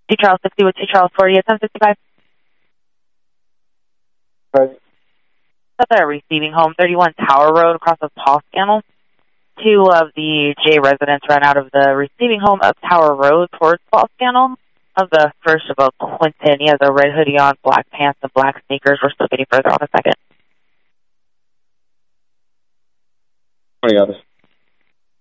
Charles 60 with Charles 40 at 1065. Right. At the receiving home, 31 Tower Road across the Paul Scannell. 2 of the J residents ran out of the receiving home up Tower Road towards Paul Scannell. Of the first of a Quentin, he has a red hoodie on, black pants, and black sneakers. We're still getting further on a second. 20 others.